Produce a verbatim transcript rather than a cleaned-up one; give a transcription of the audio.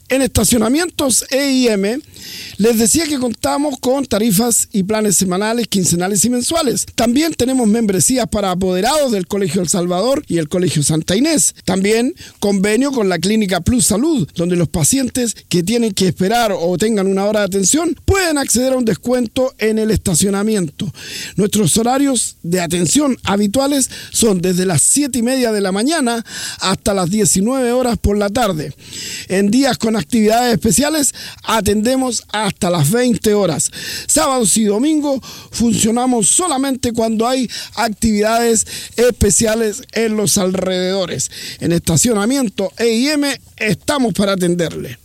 En Estacionamientos E I M les decía que contamos con tarifas y planes semanales, quincenales y mensuales. También tenemos membresías para apoderados del Colegio El Salvador y el Colegio Santa Inés. También convenio con la Clínica Plus Salud, donde los pacientes que tienen que esperar o tengan una hora de atención pueden acceder a un descuento en el estacionamiento. Nuestros horarios de atención habituales son desde las siete y media de la mañana hasta las diecinueve horas por la tarde. En días con actividades especiales atendemos hasta las veinte horas. Sábados y domingos funcionamos solamente cuando hay actividades especiales en los alrededores. En Estacionamiento E I M estamos para atenderle.